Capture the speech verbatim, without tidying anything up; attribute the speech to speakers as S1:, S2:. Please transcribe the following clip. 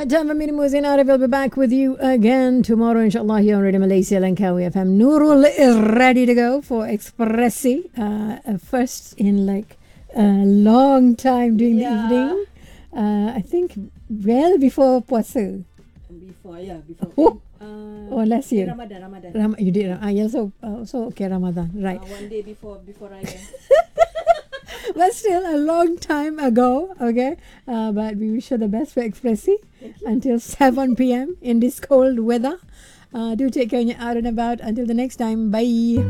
S1: Right, time for me to move in. Arif will be back with you again tomorrow, inshallah, here on Radio Malaysia Langkawi F M. Nurul is ready to go for Expressi. Uh, uh, first in like a long time during
S2: Yeah.
S1: the evening. Uh, I think well before puasa.
S2: Before, yeah, before.
S1: Oh.
S2: Uh,
S1: Oh, last year.
S2: Ramadan, Ramadan.
S1: Ram- you did. Ah, yeah, so, uh, so okay, Ramadan. Right.
S2: Uh, one day before before Raya.
S1: But still a long time ago, okay? Uh, but we wish you the best for Expressi until seven p.m. in this cold weather. Uh, do take care when you're out and about. Until the next time, bye.